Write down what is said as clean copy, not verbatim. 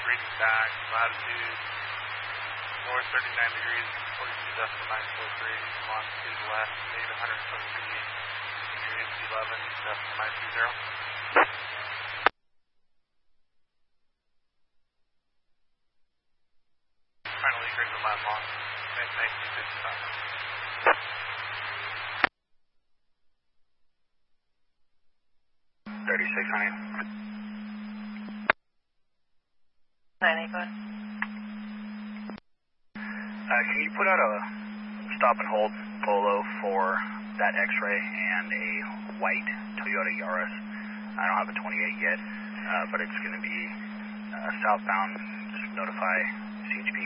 reading back, latitude north 39 degrees, 42.943, longitude west, negative 123 degrees, 11.920. Finally, grade the line long, 1955. 36, honey. 90, go ahead. Can you put out a stop and hold polo for that X-ray and a white Toyota Yaris? I don't have a 28 yet, but it's going to be southbound. Just notify